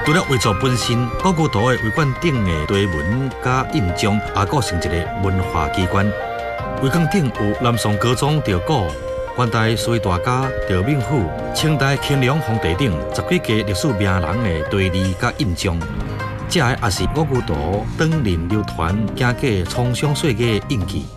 除了画作本身，古古图的围馆顶的堆文加印章，也构成一个文化机关。围馆顶有南宋高宗赵构、元代隋大家赵孟頫、清代乾隆皇帝等十几家历史名人的堆字加印章。这个也是古古图当年流传行过沧桑岁月的印记。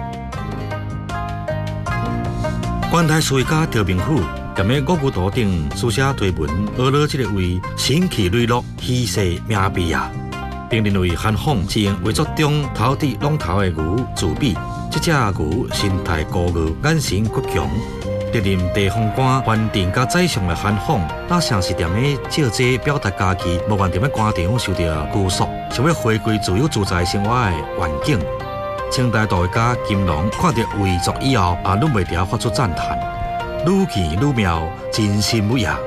元代隋家赵孟頫踮咧古古图顶书写堆文，学了这个为神气磊落、气势名笔啊，并认为韩凤是用画作中头顶龙头的牛自比。这只牛身态高傲，眼神倔强，历任地方官、县令甲宰相的韩凤，那像是踮咧借这表达家己无愿踮咧官场受到拘束，想要回归自由自在生活的愿景。清代图画家金龙看到画作以后，也忍袂住发出赞叹。愈见愈妙，真心不也。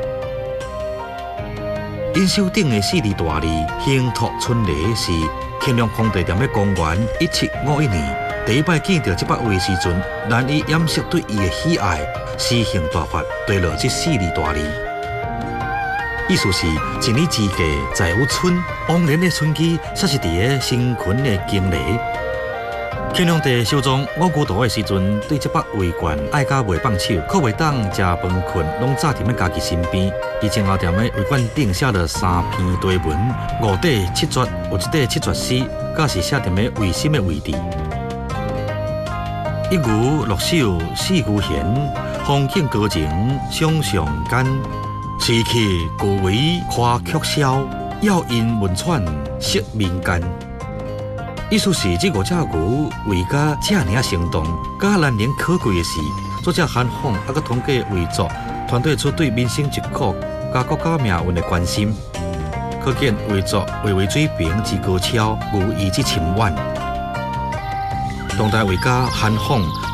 因手顶的四字大字“兴拓春雷”是乾隆皇帝踮咧公元1751年第一摆见到这幅画的时阵，难以掩饰对伊的喜爱，诗兴大发，对落这四字大字。意思是一年之计在于春，往年的春季却是伫个新群的经历。乾隆帝收藏古古图的时阵，对这幅画卷爱甲袂放手，可袂当食饭困，拢早踮咧家己身边。伊前后踮咧画卷顶写了3篇堆文，5底7绝，有一底7绝诗，甲是写踮咧卫心的位置。一牛六手四牛弦，风景高情想上间。士气故为夸曲箫，要因文喘识民间。意思是这5只牛为甲这样生动，甲难能可贵的是，作者韩凤还佮通过画作，传递出对民生疾苦甲国家命运的关心。可见画作画为水平之高超，无以之深远。当代画家韩凤